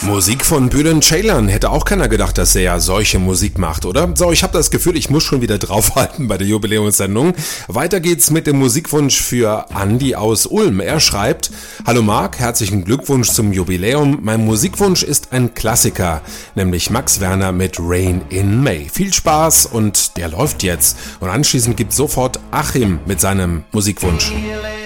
Musik von Bülent Ceylan. Hätte auch keiner gedacht, dass er solche Musik macht, oder? So, ich habe das Gefühl, ich muss schon wieder draufhalten bei der Jubiläumssendung. Weiter geht's mit dem Musikwunsch für Andi aus Ulm. Er schreibt: Hallo Marc, herzlichen Glückwunsch zum Jubiläum. Mein Musikwunsch ist ein Klassiker, nämlich Max Werner mit Rain in May. Viel Spaß und der läuft jetzt. Und anschließend gibt's sofort Achim mit seinem Musikwunsch.